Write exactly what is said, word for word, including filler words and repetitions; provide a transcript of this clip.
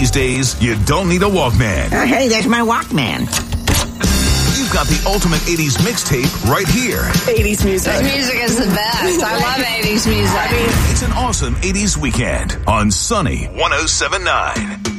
these days, you don't need a Walkman. Oh, hey, there's my Walkman. You've got the ultimate eighties mixtape right here. eighties music. This music is the best. I love eighties music. It's an awesome eighties weekend on Sunny one oh seven point nine.